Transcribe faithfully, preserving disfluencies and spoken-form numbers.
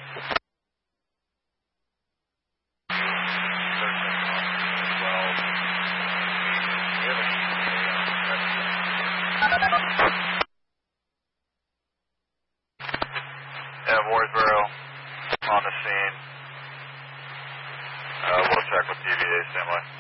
Yeah, Wardsboro on the scene. Uh, we'll check with D V A, same way.